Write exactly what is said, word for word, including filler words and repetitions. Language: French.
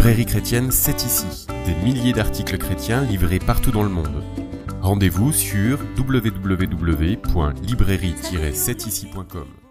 librairie chrétienne C'est ici, des milliers d'articles chrétiens livrés partout dans le monde. Rendez-vous sur w w w point librairie tiret c'est ici point com.